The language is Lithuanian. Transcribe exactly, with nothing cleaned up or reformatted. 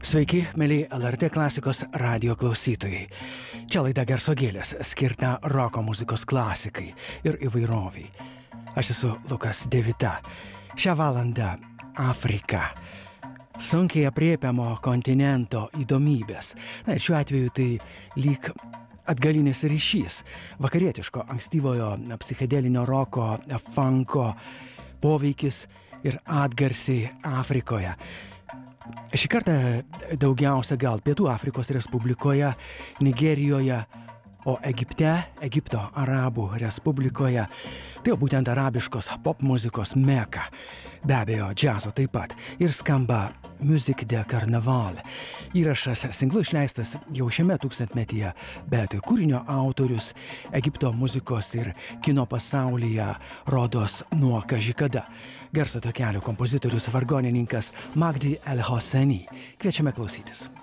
Sveiki, mėly L R T klasikos radijo klausytojai. Čia laida Garso gėlės, skirta roko muzikos klasikai ir įvairoviai. Aš esu Lukas Devita. Šią valandą Afrika. Sunkiai apriepiamo kontinento įdomybės. Na ir šiuo atveju tai lyg atgalinis ryšys. Vakarietiško ankstyvojo psichedelinio roko, funko poveikis ir atgarsiai Afrikoje. Šį kartą daugiausia gal Pietų Afrikos Respublikoje, Nigerijoje, o Egipte, Egipto Arabų Respublikoje, tai jau būtent arabiškos popmuzikos meka, be abejo, džiazo taip pat, ir skamba Musique de Carnaval. Įrašas singlu išleistas jau šiame tūkstantmetyje, bet kūrinio autorius Egipto muzikos ir kino pasaulyje rodos nuo kaži kada. Garso takelio kompozitorius vargonininkas Magdi El Hosseini. Kviečiame klausytis.